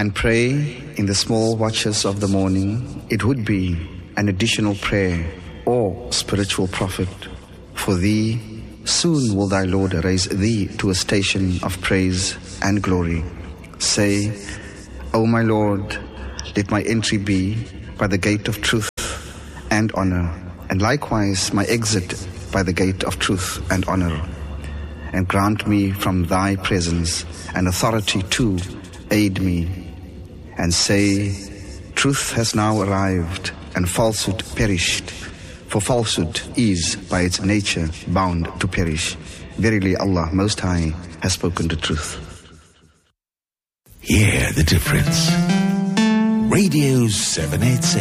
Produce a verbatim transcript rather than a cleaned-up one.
and pray in the small watches of the morning, it would be an additional prayer or spiritual profit for thee. Soon will thy Lord raise thee to a station of praise and glory. Say, O my Lord, let my entry be by the gate of truth and honor, and likewise my exit by the gate of truth and honor. And grant me from thy presence an authority to aid me, and say, truth has now arrived and falsehood perished. For falsehood is, by its nature, bound to perish. Verily Allah Most High has spoken the truth. Hear the difference. Radio seven eighty-six.